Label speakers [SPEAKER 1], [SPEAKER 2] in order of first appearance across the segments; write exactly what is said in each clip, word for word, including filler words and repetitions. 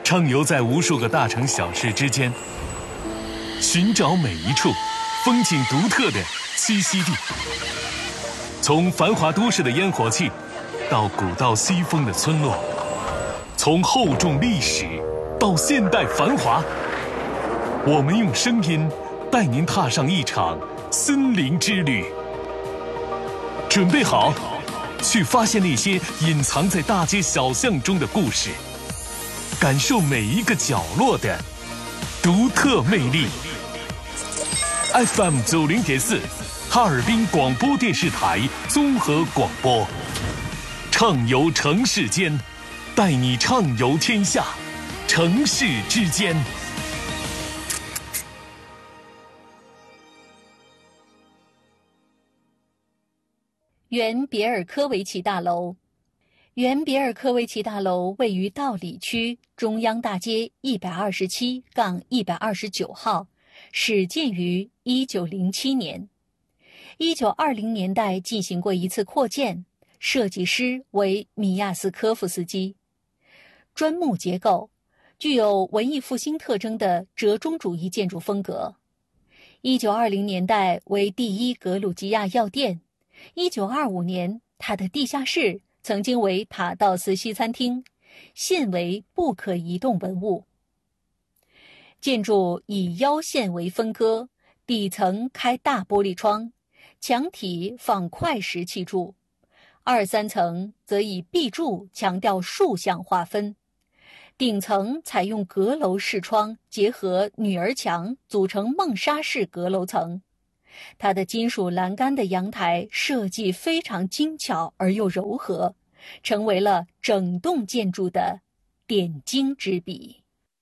[SPEAKER 1] 畅游在无数个大城小市之间，寻找每一处风景独特的栖息地。从繁华都市的烟火气，到古道西风的村落，从厚重历史到现代繁华，我们用声音带您踏上一场森林之旅。准备好，去发现那些隐藏在大街小巷中的故事，感受每一个角落的独特魅力。F M 九零点四，哈尔滨广播电视台综合广播，畅游城市间，带你畅游天下，城市之间。
[SPEAKER 2] 原别尔科维奇大楼，原别尔科维奇大楼位于道里区中央大街一百二十七杠一百二十九号，始建于一九零七年。一九二零年代进行过一次扩建，设计师为米亚斯科夫斯基。砖木结构，具有文艺复兴特征的折中主义建筑风格。一九二零年代为第一格鲁吉亚药店。一九二五年，它的地下室曾经为塔道斯西餐厅，现为不可移动文物。建筑以腰线为分割，底层开大玻璃窗，墙体放块石砌筑，二三层则以壁柱强调竖向划分，顶层采用阁楼式窗结合女儿墙组成梦莎式阁楼层。它的金属栏杆的阳台设计非常精巧而又柔和，成为了整栋建筑的点睛之笔。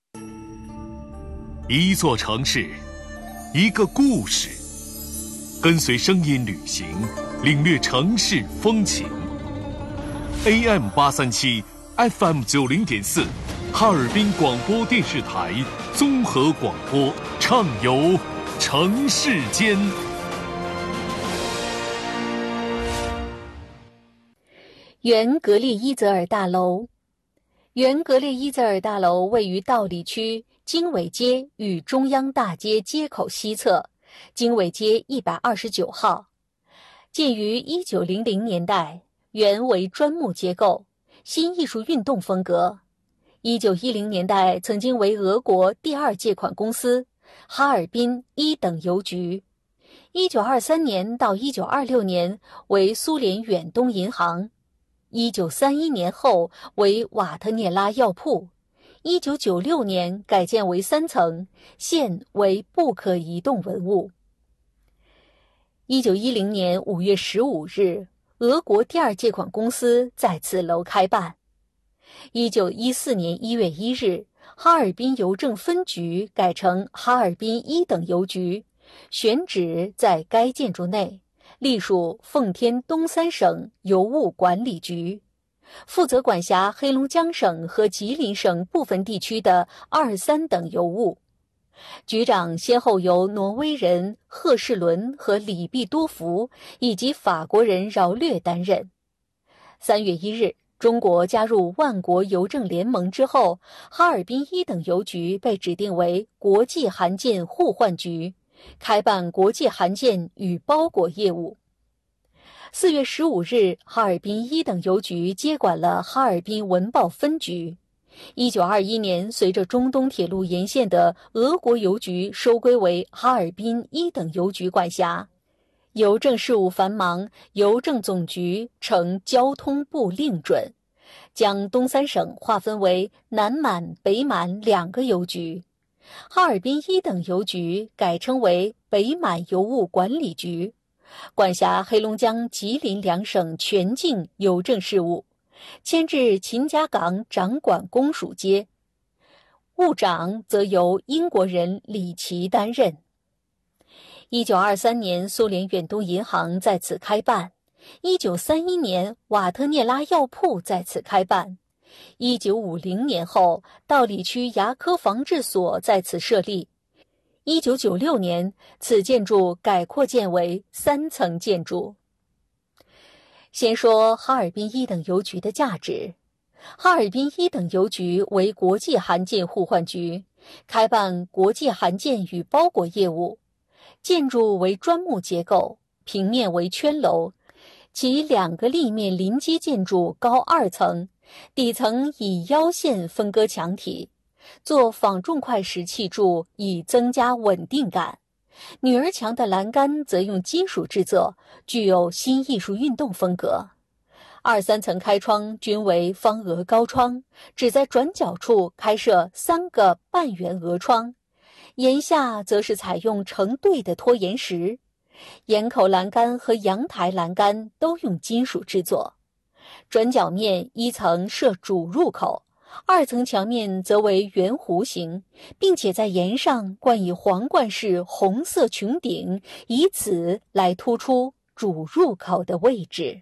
[SPEAKER 1] 一座城市，一个故事，跟随声音旅行，领略城市风情。A M 八三七 F M 九零点四，哈尔滨广播电视台综合广播，畅游城市间。
[SPEAKER 2] 原格列伊泽尔大楼，原格列伊泽尔大楼位于道里区经纬街与中央大街街口西侧，经纬街一百二十九号，建于一九零零年代，原为砖木结构，新艺术运动风格。一九一零年代曾经为俄国第二借款公司哈尔滨一等邮局。一九二三年到一九二六年为苏联远东银行。一九三一年后为瓦特涅拉药铺，一九九六年改建为三层，现为不可移动文物。一九一零年五月十五日，俄国第二借款公司在此楼开办。一九一四年一月一日，哈尔滨邮政分局改成哈尔滨一等邮局，选址在该建筑内。隶属奉天东三省邮务管理局，负责管辖黑龙江省和吉林省部分地区的二三等邮务。局长先后由挪威人赫士伦和里毕多福以及法国人饶略担任。三月一日，中国加入万国邮政联盟之后，哈尔滨一等邮局被指定为国际函件互换局，开办国际函件与包裹业务。四月十五日，哈尔滨一等邮局接管了哈尔滨文报分局。一九二一年，随着中东铁路沿线的俄国邮局收归为哈尔滨一等邮局管辖。邮政事务繁忙，邮政总局呈交通部令准，将东三省划分为南满、北满两个邮局。哈尔滨一等邮局改称为北满邮务管理局，管辖黑龙江、吉林两省全境邮政事务，迁至秦家岗掌管公署街，务长则由英国人李奇担任。一九二三年，苏联远东银行在此开办。一九三一年，瓦特涅拉药铺在此开办。一九五零年后，道里区牙科防治所在此设立。一九九六年，此建筑改扩建为三层建筑。先说哈尔滨一等邮局的价值。 哈尔滨一等邮局为国际函件互换局，开办国际函件与包裹业务。建筑为砖木结构，平面为圈楼，其两个立面临街建筑高二层，底层以腰线分割墙体，做仿重块石砌筑以增加稳定感。女儿墙的栏杆则用金属制作，具有新艺术运动风格。二三层开窗均为方额高窗，只在转角处开设三个半圆额窗，檐下则是采用成对的拖檐石。檐口栏杆和阳台栏杆都用金属制作。转角面一层设主入口，二层墙面则为圆弧形，并且在檐上冠以皇冠式红色穹顶，以此来突出主入口的位置。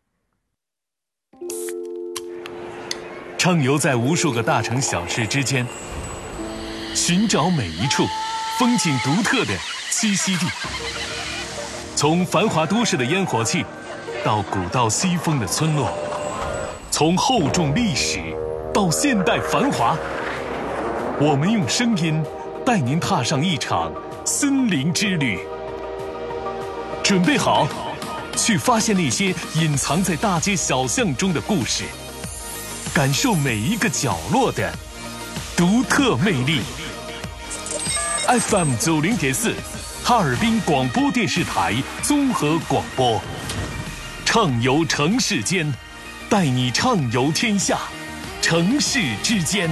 [SPEAKER 1] 畅游在无数个大城小事之间，寻找每一处风景独特的栖息地。从繁华都市的烟火气，到古道西风的村落，从厚重历史到现代繁华，我们用声音带您踏上一场森林之旅。准备好，去发现那些隐藏在大街小巷中的故事，感受每一个角落的独特魅力。F M 九零点四，哈尔滨广播电视台综合广播，畅游城市间，带你畅游天下，城市之间。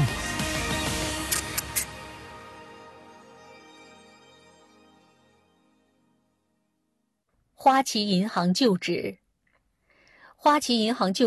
[SPEAKER 2] 花旗银行旧址。花旗银行旧